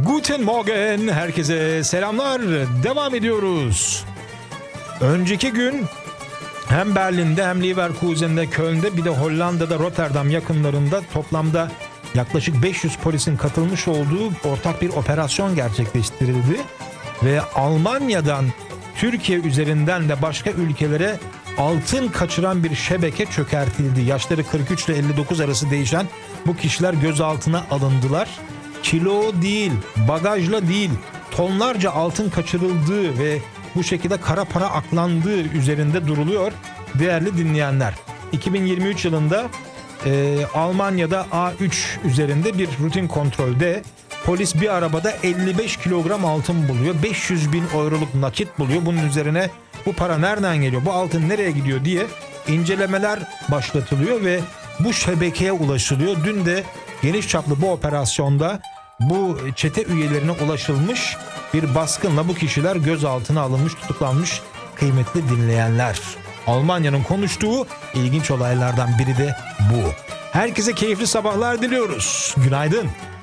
Guten Morgen, herkese selamlar. Devam ediyoruz. Önceki gün hem Berlin'de hem Leverkusen'de, Köln'de bir de Hollanda'da Rotterdam yakınlarında toplamda yaklaşık 500 polisin katılmış olduğu ortak bir operasyon gerçekleştirildi. Ve Almanya'dan Türkiye üzerinden de başka ülkelere altın kaçıran bir şebeke çökertildi. Yaşları 43 ile 59 arası değişen bu kişiler gözaltına alındılar. Kilo değil, bagajla değil, tonlarca altın kaçırıldığı ve bu şekilde kara para aklandığı üzerinde duruluyor değerli dinleyenler. 2023 yılında Almanya'da A3 üzerinde bir rutin kontrolde polis bir arabada 55 kilogram altın buluyor. 500 bin euroluk nakit buluyor. Bunun üzerine bu para nereden geliyor, bu altın nereye gidiyor diye incelemeler başlatılıyor ve bu şebekeye ulaşılıyor. Dün de geniş çaplı bu operasyonda bu çete üyelerine ulaşılmış, bir baskınla bu kişiler gözaltına alınmış, tutuklanmış kıymetli dinleyenler. Almanya'nın konuştuğu ilginç olaylardan biri de bu. Herkese keyifli sabahlar diliyoruz. Günaydın.